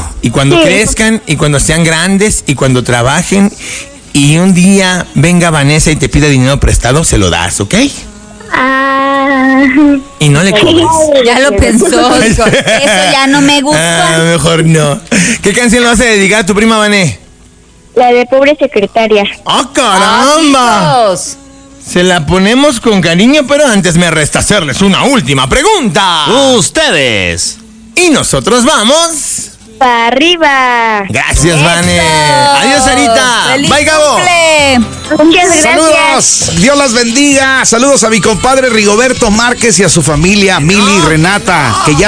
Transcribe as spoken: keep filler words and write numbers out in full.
Y cuando Sí. crezcan, y cuando sean grandes, y cuando trabajen, y un día venga Vanessa y te pida dinero prestado, se lo das, ¿ok? Ah. Y no le cobres. Ya lo pensó. Dijo, eso ya no me gusta. Ah, mejor no. ¿Qué canción le vas a dedicar a tu prima Vané? La de pobre secretaria. ¡Ah, caramba! Amigos. Se la ponemos con cariño, pero antes me resta hacerles una última pregunta. Ustedes. Y nosotros vamos. Para arriba. Gracias, Vane. Eso. Adiós, Sarita. ¡Feliz Bye, Gabo. cumple! Muchas gracias. Saludos, Dios las bendiga. Saludos a mi compadre Rigoberto Márquez y a su familia, Mili y Renata, que ya